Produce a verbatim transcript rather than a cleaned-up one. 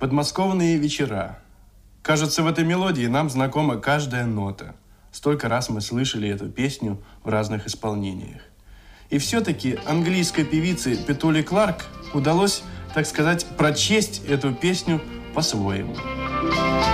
Подмосковные вечера. Кажется, в этой мелодии нам знакома каждая нота. Столько раз мы слышали эту песню в разных исполнениях. И все-таки английской певице Петуле Кларк удалось, так сказать, прочесть эту песню по-своему.